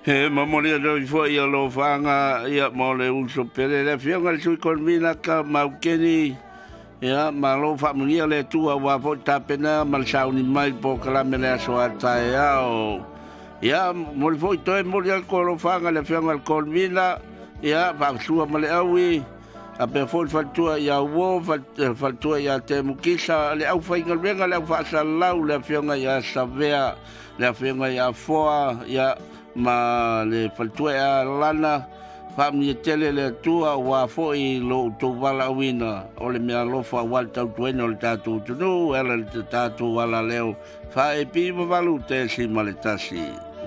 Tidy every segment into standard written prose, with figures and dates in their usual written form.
He mamoli no fo ia lo fanga ia mo le uso pere le fianga le sui konvina ka maukeni ia ma lo fa mulia le tua wa fo tapena mal sauni mai po kala mele so ata ia o ia mo le fo to mo le ko lo fanga le fianga le konvina ia va sua male awi a pe fo fatua ia wo fatua ia te mukisa le au fa inga venga le fa sa lau le fianga ia savea le fianga ia foa ia ma le faltua a lana fa mi tele le tua wa foi lo to wala wina o le mea lo fa wal tau tueno le tatu tunu ela le tatu wala leo fa e pi valu te si maletasi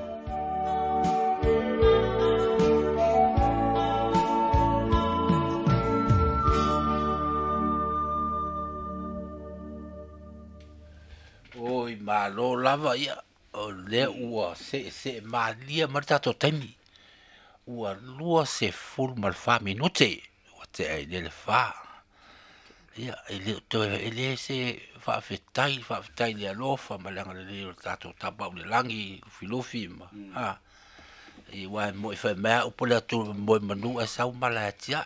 oi ma lo lava ia o le ua se malia marta to temi ua lua se full mal fa minute ua te ai le fa ia ele to ele se fa fetai le lofa malanga le tato tapa le langi filofi ma e wa mo fa ma o pola to mo manu a sa mala tia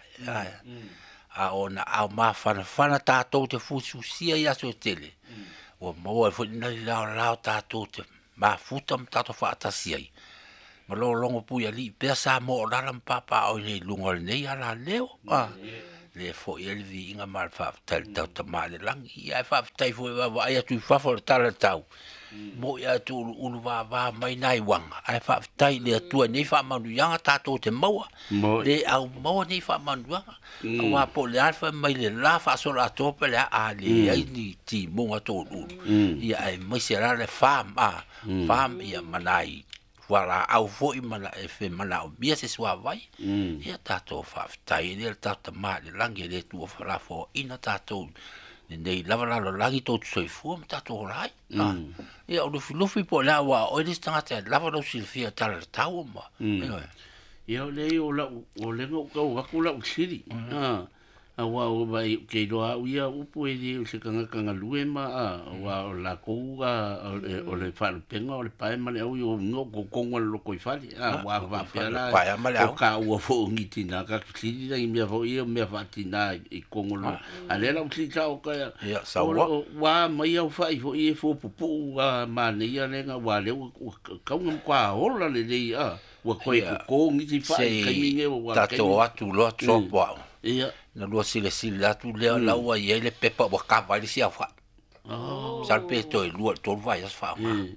a ona a ma fa tato te fusu sia ia so tele o mo fo na la tato te ma futam tato fa tasi ai ma lo longo pu ya li pe sa mo la lam papa o le lungo le ala leo le fo il vi inga mal fa tal ta ma le lang ia fa tai fo va ia tu fa for tal tau mo ia tu ulu va mai nai wang ai fa tai le tu ni fa ma yang tato te mo le au mo ni fa ma wa po le alfa mai le la fa so la to pe a le ai ni ti mo to ia ai mo sera le fam fam ia manai wala au foi mana e fe mana o bia se swa vai ia tato fa tai le tato ma le langi le tu fa la fo ina tato nei lava la langi to soi fu tato rai ia o lufi po la wa o le stanga lava lo silfia tal tau ma ia le o le ngo ko la usiri a wa o vai ke do a ia o puede se kanga luema wa la ko o le fa penga o le pa ma le o no ko kongo lo ko fali wa va pela o ka o fo ngiti na ka sili na me fo ia me fa tina i kongo lo ale la usi ka o ka wa mai o fa i fo i fo pupu ma ne ia le nga wa le ka un kwa o la le wa ko ngiti fa ka minge wa tato atu lo tropo ia na lua sile la tu le la ua ye le pepa wa ka vai si afa salpe to lua to vai as fa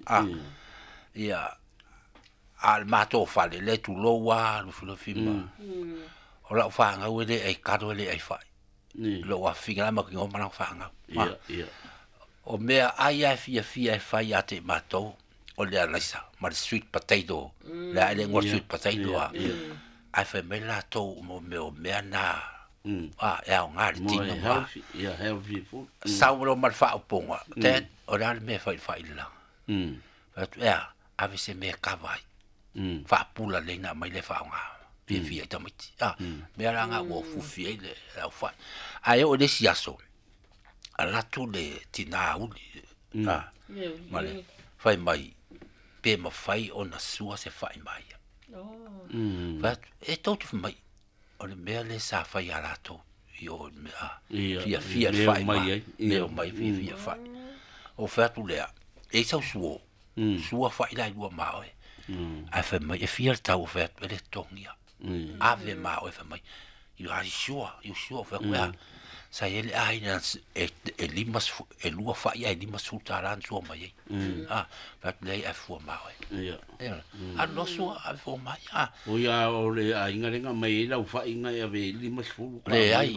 ia al mato fa le tu lo wa lu filofima o la fa nga we le ai ka do le ai fa lo wa finga ma ki o ma fa nga ia o me ai fia fa ya te mato o le alisa ma sweet potato la le ngo sweet potato ai fa me la to mo me na ya ngar tinga ma ya healthy food sauro mal fa ponga te oral me fa ila but ya ave se me kavai fa pula le na mai le fa nga fi tamiti me ara nga wo fu fi le la fa ai o de siaso ala tu le tina u male fa mai pe ma fai ona sua se fa mai but e tot mai o le mea le sa fai arato io mea fia fai mai mea mai fia fai o fatu lea e sau sua fai la lua mao a fe mai e fia tau fatu ele tongia ave mao e fe mai you sure fe kwea sa ele ai na e limas e lua fai e limas sultaran sua mai fatu lei e fua mao a no sua a fua mai o ia o le a inga mai la fa inga e ve limas fu le ai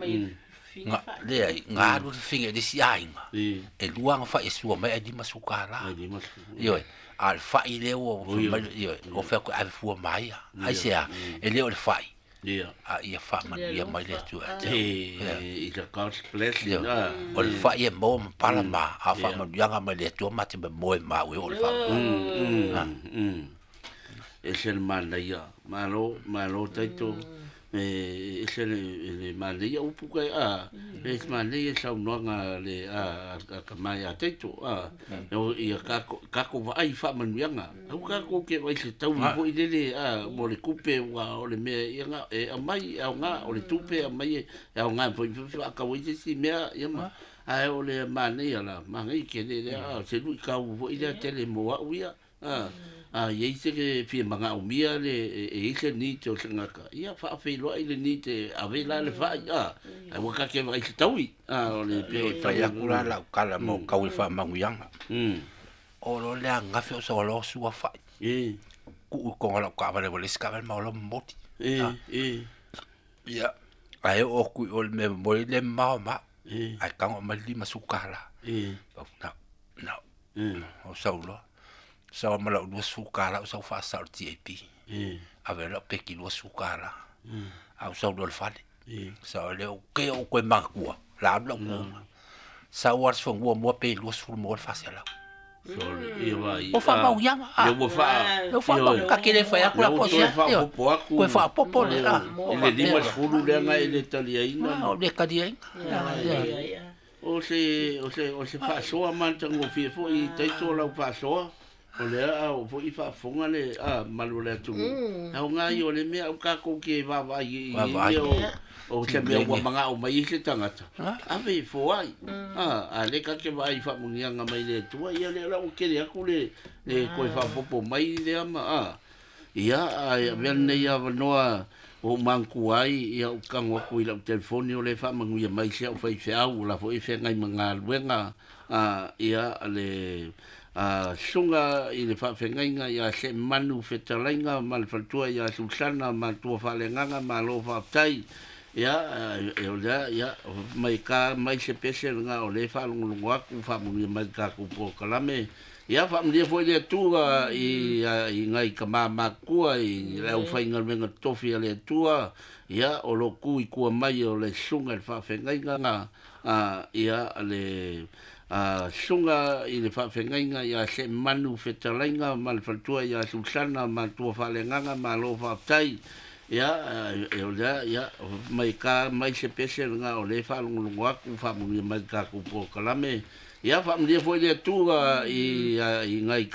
le ai nga lu finga de si ainga e luanga fa e sua mai e limas sukara io al fa i le o o fa ko a fua mai ai se e le o le fa ia ia fa man ia mai le tu i ka God's blessing o le fa ia mo palama a fa man yanga mai le tu mate be mo ma we o le fa e sen man ia malo taito se le male ya upu kai le male ya sa unanga le ka mai a teto o ia ka ko vai fa manuanga au ka ko ke vai se tau fo i le mo le kupe wa o le me ia nga e mai au nga o le tupe mai au nga po ka wi si me ia ma ai o le mane ya la mangi ke le se lu ka fo i le tele mo wa ia ye se ke fi manga o mia le e se ni te o ngaka ia fa fe lo ile ni te ave la le fa ai wa ka ke vai se taui o le pe fa ya kula la kala mo ka wi fa manguyanga o lo le anga fe o so lo su fa ku ko la ka va le ska va mo lo moti ia ai o ku o me mo le ma ai ka o mali masukala na o so lo sa so, mala lu sukara sa fa sa TAP ave la pe ki lu sukara au sa lu fale sa le o ke o ko makua la bla sa war so mo pe lu su mo fa sa la so e vai o fa ba u yang eu fa ka ke le fa ya kula po sia ko fa popo le la ele di mas fulu le na ele italiana o le kadia o se fa so man tango fi fo I taito la fa so o le o fo I fa fonga le malu le tu au nga yo le me au ka ko ke va o se me o manga o mai se tangata ave fo ai le ka ke vai fa mungia nga mai le tu ia le la o ke le aku le ko fa popo mai le ama ia ven ne ia noa o manku ai ia o kango ku I la telefoni o le fa manguia mai se o fa I au la fo I fe ngai manga luenga ia le sunga I le whawhengainga ia se manu whetalainga ma le whatua ia susana ma tua whalenganga ma lo whaptai ia mai ka mai se pese nga o le whalungulungu aku whamungia mai ka kupo kalame ia whamungia fo le tua I ngai ka māmakua I lau whainga menga tofi a le tua ia o lo kui kua mai o le sunga le whawhengainga ia le sunga I le whawhengainga ia se manu whetalainga ma le whatua ia susana ma tua whalenganga ma lo whaptai ia mai ka mai se pese nga o le whalungulungu aku whamungia mai ka kupo kalame ia whamungia fo le tua I ngai